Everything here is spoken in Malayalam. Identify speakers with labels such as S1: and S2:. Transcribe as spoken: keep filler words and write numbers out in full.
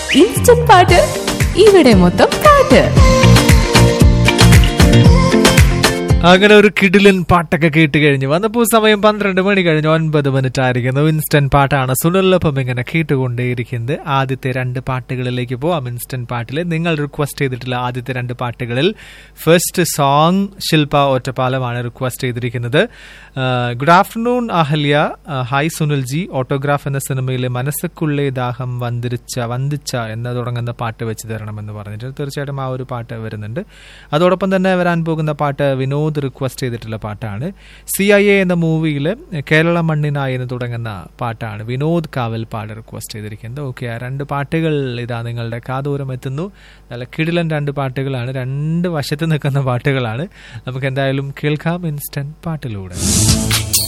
S1: ഇൻസ്റ്റന്റ് പാട്ട് ഇവിടെ മൊത്തം പാട്ട്.
S2: അങ്ങനെ ഒരു കിടിലൻ പാട്ടൊക്കെ കേട്ട് കഴിഞ്ഞു വന്നപ്പോൾ സമയം പന്ത്രണ്ട് മണി കഴിഞ്ഞ് ഒൻപത് മിനിറ്റ് ആയിരിക്കുന്നു. ഇൻസ്റ്റന്റ് പാട്ടാണ് സുനിലൊപ്പം ഇങ്ങനെ കേട്ടുകൊണ്ടേയിരിക്കുന്നത്. ആദ്യത്തെ രണ്ട് പാട്ടുകളിലേക്ക് പോവാം. ഇൻസ്റ്റന്റ് പാട്ടിൽ നിങ്ങൾ റിക്വസ്റ്റ് ചെയ്തിട്ടുള്ള ആദ്യത്തെ രണ്ട് പാട്ടുകളിൽ ഫസ്റ്റ് സോങ് ശില്പ ഒറ്റപ്പാലമാണ് റിക്വസ്റ്റ് ചെയ്തിരിക്കുന്നത്. Good afternoon Ahalya, hi Sunilji, autograph എന്ന സിനിമയിലെ മനസ്സക്കുള്ളേ ദാഹം വന്ദിച്ച വന്ദിച്ച എന്ന് തുടങ്ങുന്ന പാട്ട് വെച്ച് തരണമെന്ന് പറഞ്ഞിട്ട് തീർച്ചയായിട്ടും ആ ഒരു പാട്ട് വരുന്നുണ്ട്. അതോടൊപ്പം തന്നെ വരാൻ പോകുന്ന പാട്ട് വിനോദ് റിക്വസ്റ്റ് ചെയ്തിട്ടുള്ള പാട്ടാണ്. സി ഐ എ എന്ന മൂവിയിൽ കേരള മണ്ണിനായി എന്ന് തുടങ്ങുന്ന പാട്ടാണ് വിനോദ് കാവൽപ്പാട് റിക്വസ്റ്റ് ചെയ്തിരിക്കുന്നത്. ഓക്കെ, ആ രണ്ട് പാട്ടുകൾ ഇതാ നിങ്ങളുടെ കാതോരം എത്തുന്നു. നല്ല കിടിലൻ രണ്ട് പാട്ടുകളാണ്, രണ്ട് വശത്ത് നിൽക്കുന്ന പാട്ടുകളാണ്. നമുക്ക് എന്തായാലും കേൾക്കാം ഇൻസ്റ്റന്റ് പാട്ടിലൂടെ.